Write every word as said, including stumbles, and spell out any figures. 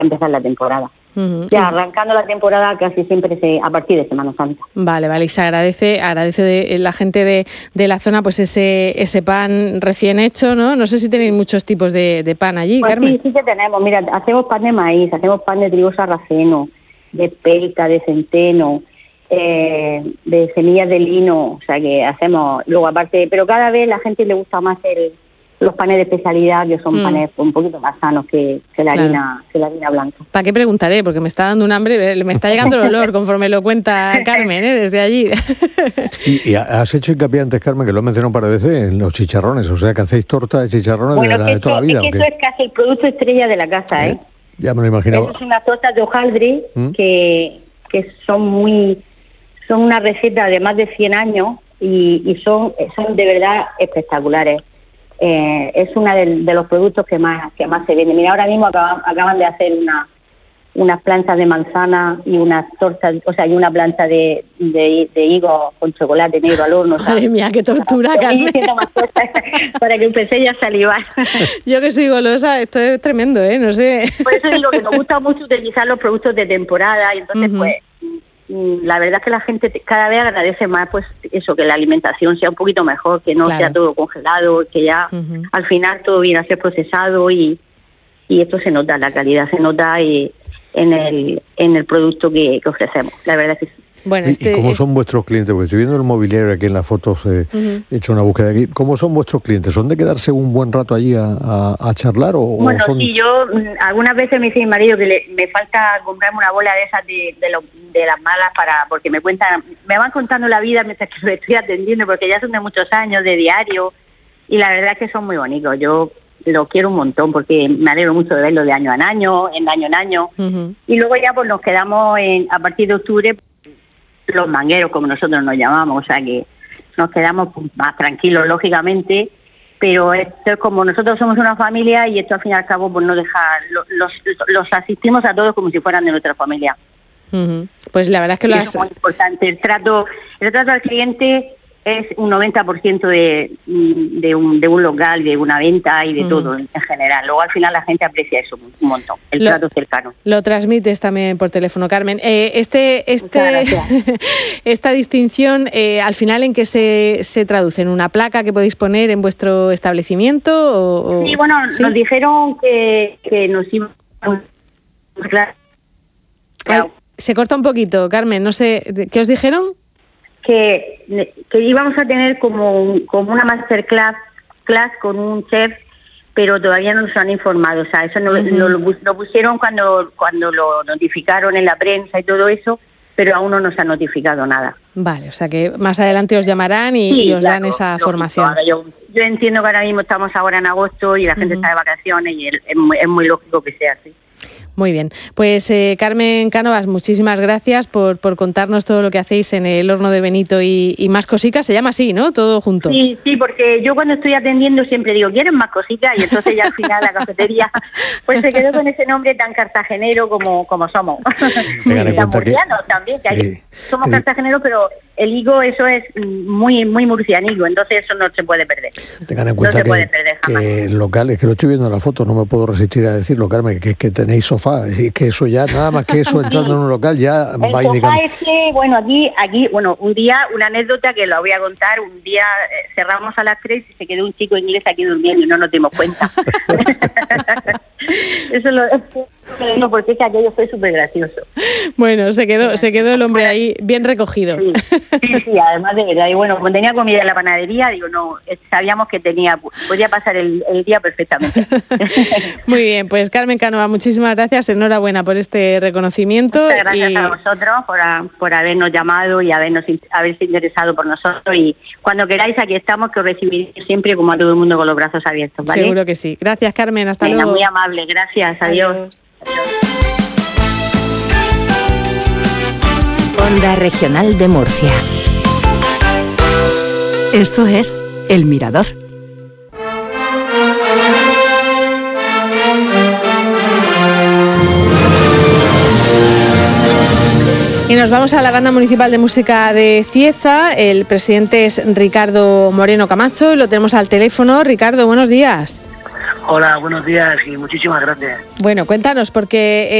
empezar la temporada. Uh-huh. Ya arrancando la temporada casi siempre se, a partir de Semana Santa. Vale, vale, y se agradece, agradece de la gente de, de la zona pues ese ese pan recién hecho, ¿no? No sé si tenéis muchos tipos de, de pan allí, pues Carmen. Sí, sí que tenemos. Mira, hacemos pan de maíz, hacemos pan de trigo sarraceno, de pelta, de centeno, eh, de semillas de lino, o sea que hacemos, luego aparte, pero cada vez la gente le gusta más el los panes de especialidad, que son mm. panes un poquito más sanos que, que, la, claro. harina, que la harina blanca. ¿Para qué preguntaré? Porque me está dando un hambre, me está llegando el olor conforme lo cuenta Carmen, ¿eh? Desde allí. y, y has hecho hincapié antes, Carmen, que lo he mencionado un par de veces, en los chicharrones, o sea que hacéis torta de chicharrones bueno, de, la, de toda la vida. Es que eso es casi el producto estrella de la casa, ¿eh? ¿Eh? Ya me lo imaginaba. Esas son unas tortas de hojaldre ¿Mm? que, que son muy, son una receta de más de cien años y, y son, son de verdad espectaculares. Eh, es uno de, de los productos que más que más se vende. Mira, ahora mismo acaban, acaban de hacer una unas planchas de manzana y unas tortas, o sea, y una plancha de, de, de higo con chocolate negro al horno. Madre mía, qué tortura, Carmen. Para que empecé ya a salivar. Yo que soy golosa, esto es tremendo, ¿eh? No sé. Por eso digo que nos gusta mucho utilizar los productos de temporada y entonces, uh-huh. pues, la verdad es que la gente cada vez agradece más pues eso, que la alimentación sea un poquito mejor, que no claro. sea todo congelado, que ya uh-huh. al final todo viene a ser procesado y, y esto se nota, la calidad se nota y, en el en el producto que, que ofrecemos, la verdad es que sí. Bueno, ¿Y, este, ¿Y cómo son vuestros clientes? Porque estoy viendo el mobiliario aquí en las fotos, eh, uh-huh. he hecho una búsqueda aquí. ¿Cómo son vuestros clientes? ¿Son de quedarse un buen rato allí a, a, a charlar? O, bueno, o son... sí, yo algunas veces me dice mi marido que le, me falta comprarme una bola de esas de, de, lo, de las malas para porque me cuentan, me van contando la vida mientras que me estoy atendiendo, porque ya son de muchos años, de diario, y la verdad es que son muy bonitos. Yo lo quiero un montón porque me alegro mucho de verlo de año en año, en año en año, uh-huh. y luego ya pues nos quedamos en, a partir de octubre los mangueros, como nosotros nos llamamos, o sea que nos quedamos más tranquilos, lógicamente, pero esto es como nosotros somos una familia y esto al fin y al cabo pues no deja, los, los, los asistimos a todos como si fueran de nuestra familia. Uh-huh. Pues la verdad es que lo has... es muy importante, el trato, el trato al cliente es un noventa por ciento de, de, un, de un local, de una venta y de uh-huh. todo en general. Luego al final la gente aprecia eso un montón, el lo, trato cercano. Lo transmites también por teléfono, Carmen. Eh, este, este, esta distinción, eh, al final, ¿en qué se, se traduce? ¿En una placa que podéis poner en vuestro establecimiento? O, o... Sí, bueno, ¿sí? Nos dijeron que, que nos iban a... Se corta un poquito, Carmen, no sé, ¿qué os dijeron? Que, que íbamos a tener como, un, como una masterclass class con un chef, pero todavía no nos han informado. O sea, eso no, uh-huh. no, lo, lo pusieron cuando cuando lo notificaron en la prensa y todo eso, pero aún no nos han notificado nada. Vale, o sea que más adelante os llamarán y, sí, y os claro, dan esa lógico, formación. Ahora yo, yo entiendo que ahora mismo estamos ahora en agosto y la gente uh-huh. está de vacaciones y es, es, muy, es muy lógico que sea así. Muy bien. Pues eh, Carmen Cánovas, muchísimas gracias por, por contarnos todo lo que hacéis en el horno de Benito y, y más cositas. Se llama así, ¿no? Todo junto. Sí, sí, porque yo cuando estoy atendiendo siempre digo, ¿quieren más cositas? Y entonces ya al final la cafetería pues se quedó con ese nombre tan cartagenero como, como somos. Tan murcianos también, que hay, eh, somos eh, cartageneros, pero el higo eso es muy muy murcianigo, entonces eso no se puede perder. Tengan en cuenta no se que, puede perder jamás. Que el local, es que lo estoy viendo en la foto, no me puedo resistir a decirlo, Carmen, que, que tenéis sofá, y que eso ya, nada más que eso entrando en un local ya el va indicando. El sofá es que, bueno, aquí, aquí, bueno, un día, una anécdota que la voy a contar, un día eh, cerramos a las tres y se quedó un chico inglés aquí durmiendo y no nos dimos cuenta. Eso lo digo porque es que aquello fue súper gracioso. Bueno, se quedó, se quedó el hombre ahí bien recogido. Sí, sí, sí, además de verdad. Y bueno, como tenía comida en la panadería, digo, no, sabíamos que tenía, podía pasar el, el día perfectamente. Muy bien, pues Carmen Cánovas, muchísimas gracias, enhorabuena por este reconocimiento. Muchas gracias y... a vosotros por, a, por habernos llamado y habernos haberse interesado por nosotros. Y cuando queráis, aquí estamos, que os recibiré siempre como a todo el mundo con los brazos abiertos, ¿vale? Seguro que sí. Gracias, Carmen, hasta Venga, luego. Muy amable, gracias, adiós. Adiós. Onda Regional de Murcia. Esto es El Mirador. Y nos vamos a la Banda Municipal de Música de Cieza. El presidente es Ricardo Moreno Camacho y lo tenemos al teléfono. Ricardo, buenos días. Hola, buenos días y muchísimas gracias. Bueno, cuéntanos, porque